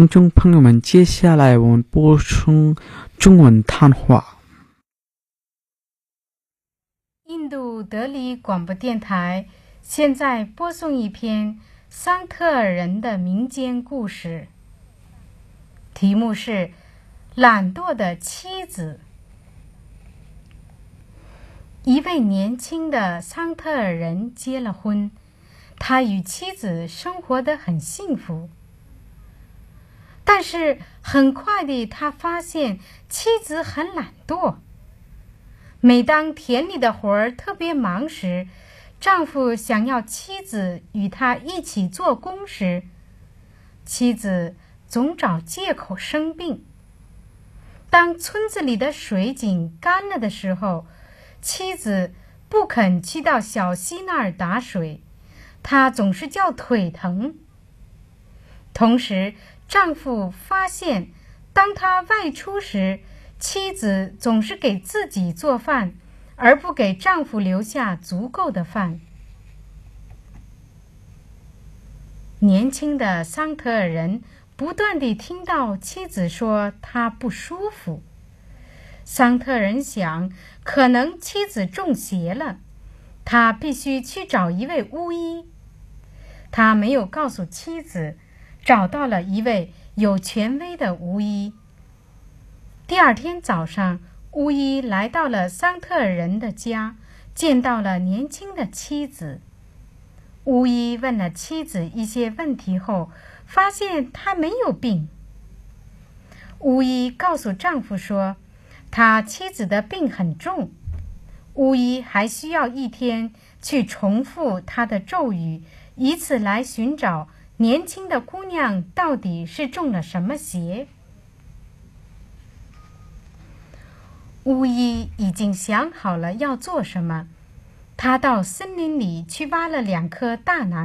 听众朋友们，接下来我们播出中文谈话。 印度德里广播电台现在播送一篇桑特尔人的民间故事，题目是《懒惰的妻子》。一位年轻的桑特尔人结了婚，他与妻子生活得很幸福。但是很快地，他发现妻子很懒惰。每当田里的活儿特别忙时，丈夫想要妻子与他一起做工时，妻子总找借口生病。当村子里的水井干了的时候，妻子不肯去到小溪那儿打水，她总是叫腿疼。同时，丈夫发现，当他外出时，妻子总是给自己做饭，而不给丈夫留下足够的饭。年轻的桑特尔人不断地听到妻子说她不舒服。桑特尔人想，可能妻子中邪了，他必须去找一位巫医。他没有告诉妻子，找到了一位有权威的巫医。第二天早上，巫医来到了桑特尔人的家，见到了年轻的妻子。巫医问了妻子一些问题后，发现她没有病。巫医告诉丈夫说，他妻子的病很重，巫医还需要一天去重复他的咒语，以此来寻找年轻的姑娘到底是中了什么邪。巫医已经想好了要做什么，他到森林里去挖了2颗大楠